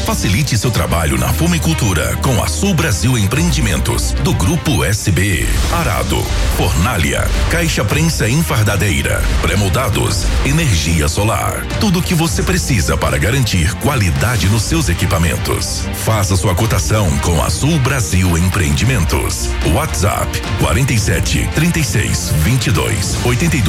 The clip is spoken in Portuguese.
Facilite seu trabalho na fumicultura com a Sul Brasil Empreendimentos, do Grupo SB. Arado, fornalha, caixa prensa enfardadeira, pré-moldados, energia solar. Tudo o que você precisa para garantir qualidade nos seus equipamentos. Faça sua cotação com a Sul Brasil Empreendimentos. WhatsApp 47 36 22 82